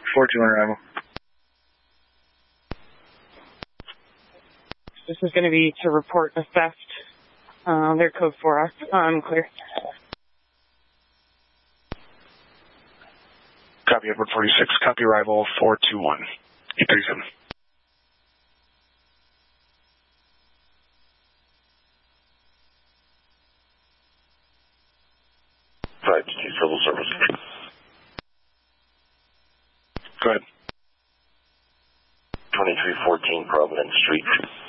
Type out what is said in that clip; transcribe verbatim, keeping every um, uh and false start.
four two one arrival. This is going to be to report a theft. Uh, their code for us. I'm clear. Copy, Edward forty-six. Copy, arrival four two one. eight thirty-seven. five to two civil service. Go ahead. twenty-three fourteen Providence Street.